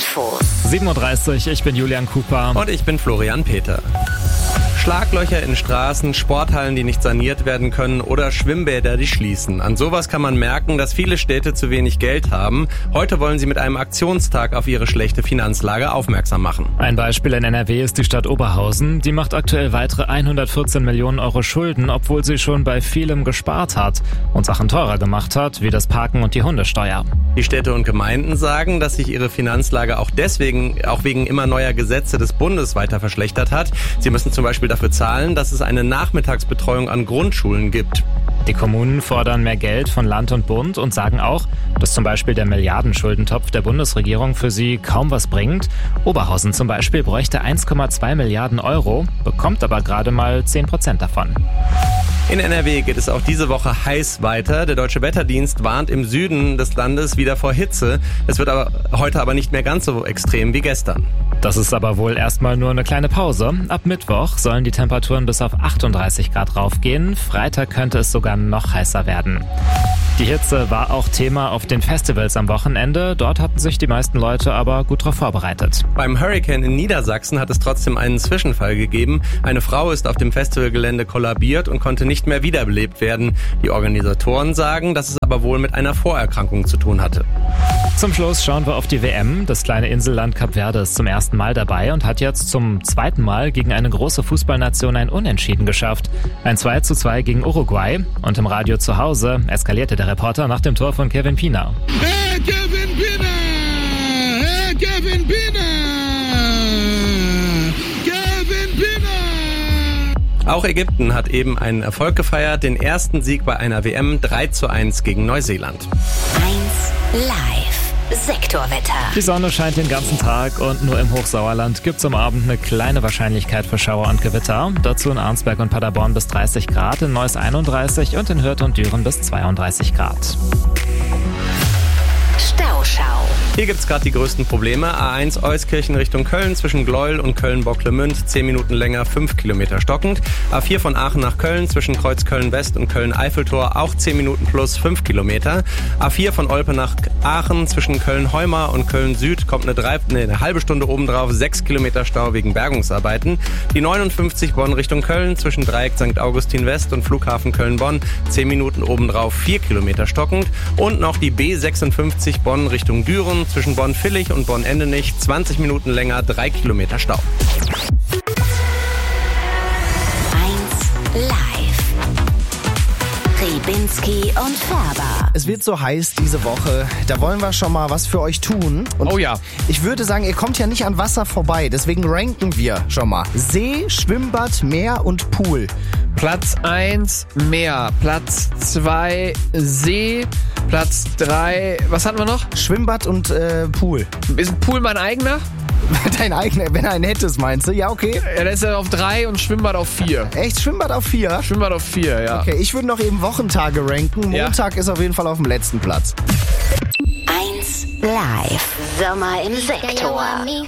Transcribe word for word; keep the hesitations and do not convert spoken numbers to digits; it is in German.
Infos. sieben Uhr dreißig, ich bin Julian Cooper. Und ich bin Florian Peter. Schlaglöcher in Straßen, Sporthallen, die nicht saniert werden können oder Schwimmbäder, die schließen. An sowas kann man merken, dass viele Städte zu wenig Geld haben. Heute wollen sie mit einem Aktionstag auf ihre schlechte Finanzlage aufmerksam machen. Ein Beispiel in N R W ist die Stadt Oberhausen. Die macht aktuell weitere hundertvierzehn Millionen Euro Schulden, obwohl sie schon bei vielem gespart hat und Sachen teurer gemacht hat, wie das Parken und die Hundesteuer. Die Städte und Gemeinden sagen, dass sich ihre Finanzlage auch deswegen, auch wegen immer neuer Gesetze des Bundes weiter verschlechtert hat. Sie müssen zum Beispiel dafür zahlen, dass es eine Nachmittagsbetreuung an Grundschulen gibt. Die Kommunen fordern mehr Geld von Land und Bund und sagen auch, dass zum Beispiel der Milliardenschuldentopf der Bundesregierung für sie kaum was bringt. Oberhausen zum Beispiel bräuchte eins Komma zwei Milliarden Euro, bekommt aber gerade mal zehn Prozent davon. In N R W geht es auch diese Woche heiß weiter. Der Deutsche Wetterdienst warnt im Süden des Landes wieder vor Hitze. Es wird aber heute aber nicht mehr ganz so extrem wie gestern. Das ist aber wohl erstmal nur eine kleine Pause. Ab Mittwoch sollen die Temperaturen bis auf achtunddreißig Grad raufgehen. Freitag könnte es sogar noch heißer werden. Die Hitze war auch Thema auf den Festivals am Wochenende. Dort hatten sich die meisten Leute aber gut darauf vorbereitet. Beim Hurricane in Niedersachsen hat es trotzdem einen Zwischenfall gegeben. Eine Frau ist auf dem Festivalgelände kollabiert und konnte nicht mehr wiederbelebt werden. Die Organisatoren sagen, dass es aber wohl mit einer Vorerkrankung zu tun hatte. Zum Schluss schauen wir auf die W M. Das kleine Inselland Kap Verde ist zum ersten Mal dabei und hat jetzt zum zweiten Mal gegen eine große Fußballnation ein Unentschieden geschafft. Ein zwei zu zwei gegen Uruguay. Und im Radio zu Hause eskalierte der Reporter nach dem Tor von Kevin Pina. Hey, Kevin Pina! Hey, Kevin Pina! Kevin Pina! Auch Ägypten hat eben einen Erfolg gefeiert, den ersten Sieg bei einer W M drei zu eins gegen Neuseeland. eins live Sektorwetter. Die Sonne scheint den ganzen Tag und nur im Hochsauerland gibt es am Abend eine kleine Wahrscheinlichkeit für Schauer und Gewitter. Dazu in Arnsberg und Paderborn bis dreißig Grad, in Neuss einunddreißig und in Hürth und Düren bis zweiunddreißig Grad. Stauschau. Hier gibt's gerade die größten Probleme. A eins Euskirchen Richtung Köln zwischen Gleuel und Köln-Bocklemünd, zehn Minuten länger, fünf Kilometer stockend. A vier von Aachen nach Köln zwischen Kreuz Köln-West und Köln-Eiffeltor, auch zehn Minuten plus fünf Kilometer. A vier von Olpe nach Aachen zwischen Köln-Heumar und Köln-Süd kommt eine, drei, nee, eine halbe Stunde obendrauf, sechs Kilometer Stau wegen Bergungsarbeiten. Die neunundfünfzig Bonn Richtung Köln zwischen Dreieck Sankt Augustin West und Flughafen Köln-Bonn, zehn Minuten obendrauf, vier Kilometer stockend. Und noch die B sechsundfünfzig Bonn Richtung Düren zwischen Bonn-Villich und Bonn-Endenich, zwanzig Minuten länger, drei Kilometer Stau. eins live Ribinski und Färber. Es wird so heiß diese Woche, da wollen wir schon mal was für euch tun. Und oh ja. Ich würde sagen, ihr kommt ja nicht an Wasser vorbei, deswegen ranken wir schon mal. See, Schwimmbad, Meer und Pool. Platz eins Meer, Platz zwei See, Platz drei, was hatten wir noch? Schwimmbad und äh, Pool. Ist ein Pool mein eigener? Dein eigener, wenn er einen hättest, meinst du? Ja, okay. Ja, der ist ja auf drei und Schwimmbad auf vier. Echt? Schwimmbad auf vier? Schwimmbad auf vier, ja. Okay, ich würde noch eben Wochentage ranken. Montag ja. ist auf jeden Fall auf dem letzten Platz. eins live Sommer im Sektor.